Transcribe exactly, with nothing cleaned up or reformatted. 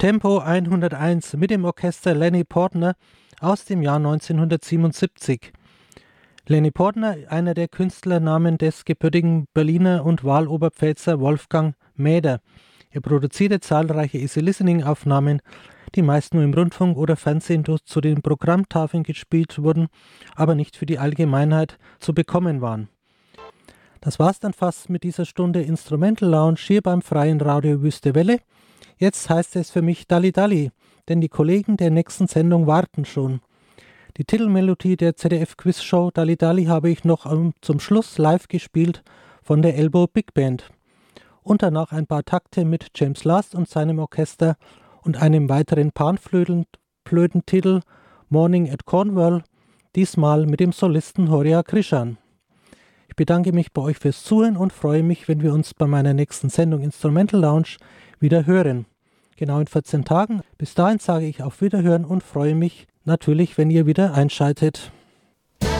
Tempo hunderteins mit dem Orchester Lenny Portner aus dem Jahr neunzehnhundertsiebenundsiebzig. Lenny Portner, einer der Künstlernamen des gebürtigen Berliner und Wahloberpfälzer Wolfgang Mäder. Er produzierte zahlreiche Easy-Listening-Aufnahmen, die meist nur im Rundfunk oder Fernsehen zu den Programmtafeln gespielt wurden, aber nicht für die Allgemeinheit zu bekommen waren. Das war's dann fast mit dieser Stunde Instrumental Lounge hier beim Freien Radio Wüste Welle. Jetzt heißt es für mich Dalli Dalli, denn die Kollegen der nächsten Sendung warten schon. Die Titelmelodie der Z D F-Quizshow Dalli Dalli habe ich noch um, zum Schluss live gespielt von der Elbow Big Band. Und danach ein paar Takte mit James Last und seinem Orchester und einem weiteren Panflötentitel Morning at Cornwall, diesmal mit dem Solisten Horia Krishan. Ich bedanke mich bei euch fürs Zuhören und freue mich, wenn wir uns bei meiner nächsten Sendung Instrumental Lounge wieder hören. Genau in vierzehn Tagen. Bis dahin sage ich auf Wiederhören und freue mich natürlich, wenn ihr wieder einschaltet.